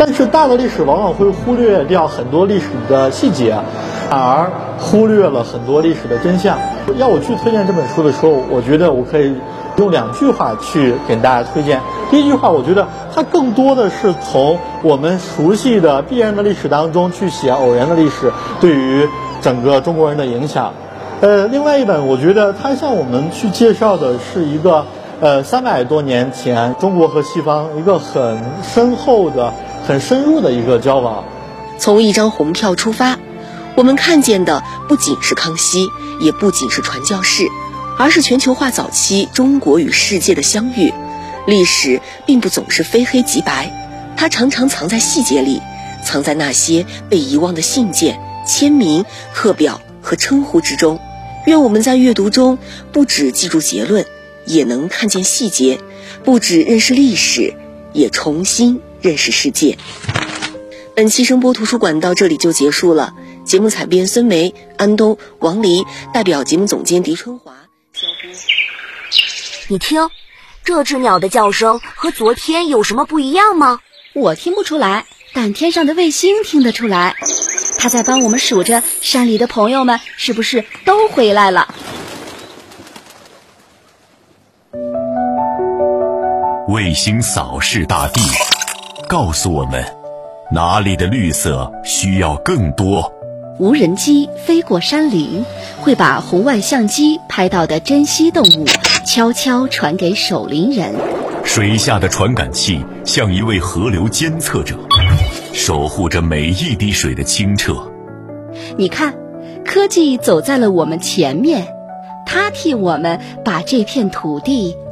但是大的历史往往会忽略掉很多历史的细节，反而忽略了很多历史的真相。要我去推荐这本书的时候，我觉得我可以用2句话去给大家推荐。第一句话，我觉得它更多的是从我们熟悉的必然的历史当中去写偶然的历史对于整个中国人的影响。另外一本，我觉得它向我们去介绍的是一个300多年前中国和西方一个很深厚的、很深入的一个交往。 从一张红票出发，我们看见的不仅是康熙，也不仅是传教士，而是全球化早期中国与世界的相遇。历史并不总是非黑即白，它常常藏在细节里，藏在那些被遗忘的信件、签名、课表和称呼之中。愿我们在阅读中不只记住结论，也能看见细节，不只认识历史，也重新认识世界。本期声波图书馆到这里就结束了。节目采编孙梅、安东、王黎，代表节目总监狄春华。 你听，这只鸟的叫声和昨天有什么不一样吗？ 我听不出来，但天上的卫星听得出来。它在帮我们数着山里的朋友们是不是都回来了。 卫星扫视大地，告诉我们哪里的绿色需要更多。 无人机飞过山林，会把红外相机拍到的珍稀动物悄悄传给守林人。 水下的传感器像一位河流监测者，守护着每一滴水的清澈。 你看，科技走在了我们前面，它替我们把这片土地